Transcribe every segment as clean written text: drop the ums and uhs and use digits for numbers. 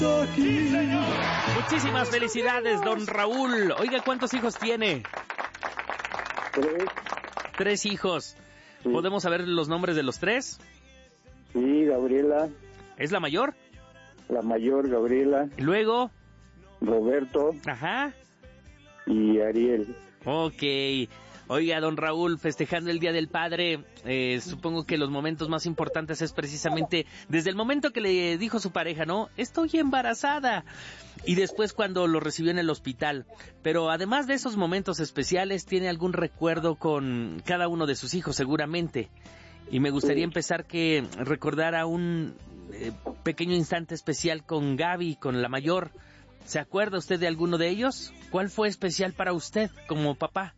Muchísimas felicidades, don Raúl. Oiga, ¿cuántos hijos tiene? 3. 3 hijos. Sí. ¿Podemos saber los nombres de los 3? Sí, Gabriela. ¿Es la mayor? La mayor, Gabriela. ¿Y luego? Roberto. Ajá. Y Ariel. Ok. Oiga, don Raúl, festejando el Día del Padre, supongo que los momentos más importantes es precisamente desde el momento que le dijo su pareja, ¿no? Estoy embarazada. Y después cuando lo recibió en el hospital. Pero además de esos momentos especiales, ¿tiene algún recuerdo con cada uno de sus hijos seguramente? Y me gustaría empezar que recordara un pequeño instante especial con Gaby, con la mayor. ¿Se acuerda usted de alguno de ellos? ¿Cuál fue especial para usted como papá?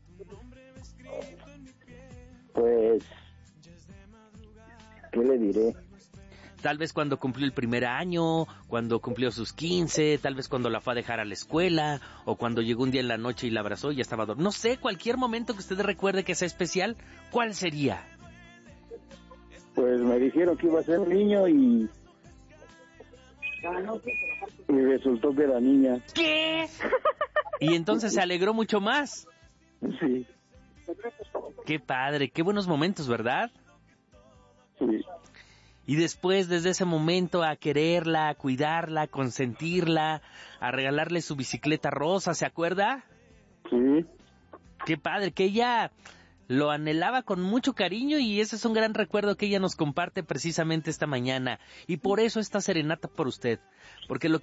Pues, ¿qué le diré? Tal vez cuando cumplió el primer año, cuando cumplió sus 15, tal vez cuando la fue a dejar a la escuela, o cuando llegó un día en la noche y la abrazó y ya estaba dormida. No sé, cualquier momento que usted recuerde que sea especial, ¿cuál sería? Pues me dijeron que iba a ser niño y resultó que era niña. ¿Qué? Y entonces se alegró mucho más. Sí. Qué padre, qué buenos momentos, ¿verdad? Sí. Y después, desde ese momento, a quererla, a cuidarla, a consentirla, a regalarle su bicicleta rosa, ¿se acuerda? Sí. Qué padre, que ella lo anhelaba con mucho cariño y ese es un gran recuerdo que ella nos comparte precisamente esta mañana. Y por eso esta serenata por usted, porque lo